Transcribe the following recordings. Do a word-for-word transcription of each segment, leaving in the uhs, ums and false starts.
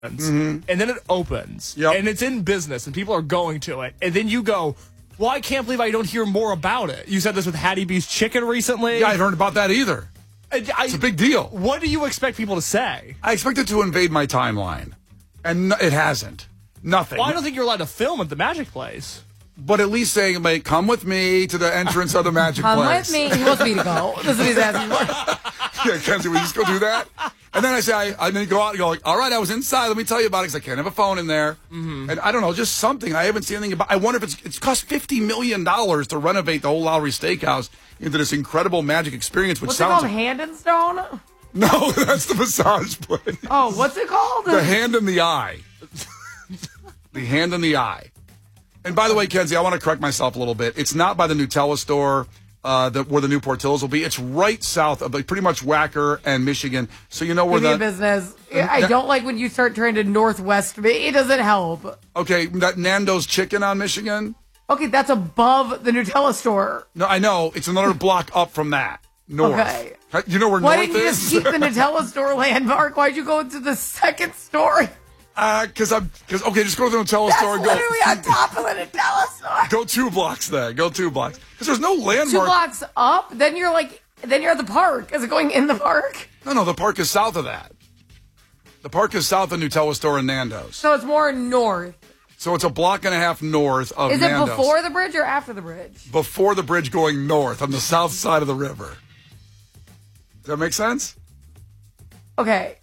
Mm-hmm. And then it opens, yep. and it's in business, and people are going to it. And then you go, well, I can't believe I don't hear more about it. You said this with Hattie B's Chicken recently. Yeah, I haven't heard about that either. I, I, it's a big deal. What do you expect people to say? I expect it to invade my timeline, and no, it hasn't. Nothing. Well, I don't think you're allowed to film at the Magic Place. But at least saying, like, come with me to the entrance of the Magic come Place. Come with me. He wants me to go. This is what he's asking for. Yeah, Kenzie, will you just go do that? And then I say, I, I then go out and go, like, all right, I was inside. Let me tell you about it because I can't have a phone in there. Mm-hmm. And I don't know, just something. I haven't seen anything about I wonder if it's it's cost fifty million dollars to renovate the whole Lowry Steakhouse into this incredible magic experience. Which what's sounds it called, like, Hand and Stone? No, that's the massage place. Oh, what's it called? The Hand in the Eye. The Hand in the Eye. And by the way, Kenzie, I want to correct myself a little bit. It's not by the Nutella store. Uh, the, where the new Portillo's will be. It's right south of, like, pretty much Wacker and Michigan. So you know where Give the me business. I don't like when you start trying to northwest me. It doesn't help. Okay, that Nando's Chicken on Michigan. Okay, that's above the Nutella store. No, I know. It's another block up from that. North. Okay. You know where Why north didn't you is? just keep the Nutella store landmark? Why'd you go into the second story? Uh, cause I'm, cause, okay, just go to the Nutella That's store and go. literally on top of the Nutella store. Go two blocks then. Go two blocks. Cause there's no landmark. Two blocks up, then you're like, then you're at the park. Is it going in the park? No, no, the park is south of that. The park is south of Nutella store and Nando's. So it's more north. So it's a block and a half north of Is Nando's. it before the bridge or after the bridge? Before the bridge going north on the south side of the river. Does that make sense? Okay.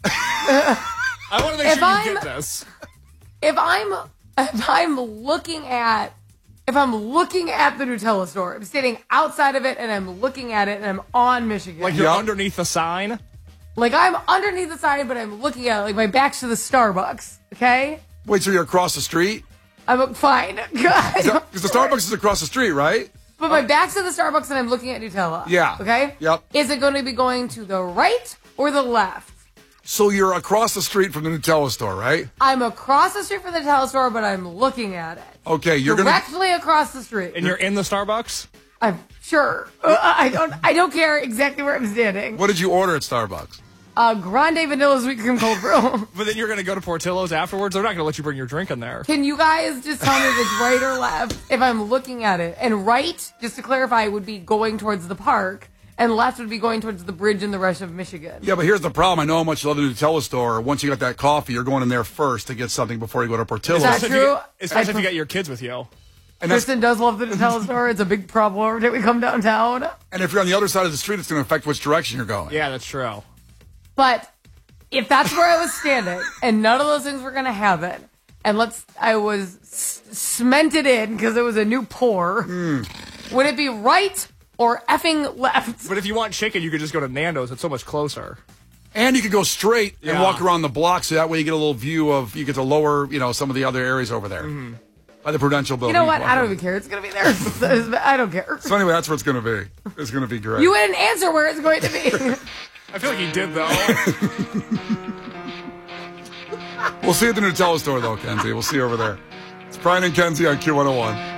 I want to make If sure I'm- you get this. If I'm if I'm looking at if I'm looking at the Nutella store, I'm standing outside of it and I'm looking at it and I'm on Michigan. Like you're Yep. underneath the sign? Like I'm underneath the sign, but I'm looking at it. Like my back's to the Starbucks. Okay, Wait, so you're across the street? I'm fine. Because the Starbucks is across the street, right? But my back's to the Starbucks and I'm looking at Nutella. Yeah. Okay. Yep. Is it going to be going to the right or the left? So you're across the street from the Nutella store, right? I'm across the street from the Nutella store, but I'm looking at it. Okay, you're gonna. Directly across the street. And you're in the Starbucks? I'm sure. Uh, I don't. I don't care exactly where I'm standing. What did you order at Starbucks? Uh, grande vanilla sweet cream cold brew. But then you're going to go to Portillo's afterwards? They're not going to let you bring your drink in there. Can you guys just tell me if it's right or left if I'm looking at it? And right, just to clarify, would be going towards the park, and left would be going towards the bridge in the rest of Michigan. Yeah, but here's the problem. I know how much you love the Nutella store. Once you got that coffee, you're going in there first to get something before you go to Portillo's. Is that Especially true? If you, especially I- if you got your kids with you. And, that's, Kristen does love the Nutella store. It's a big problem every time we come downtown. and if you're on the other side of the street, it's going to affect which direction you're going. Yeah, that's true. But if that's where I was standing, and none of those things were going to happen, and let's, I was c- cemented in because it was a new pour, Mm. would it be right or effing left? But if you want chicken, you could just go to Nando's. It's so much closer. And you could go straight and Yeah. walk around the block, so that way you get a little view of, you get to lower, you know, some of the other areas over there. Mm-hmm. By the Prudential Building. You know what? walk I don't over. even care. It's going to be there. I don't care. So anyway, that's where it's going to be. It's going to be great. You didn't answer where it's going to be. I feel like he did, though. We'll see you at the Nutella store, though, Kenzie. We'll see you over there. It's Brian and Kenzie on Q one oh one.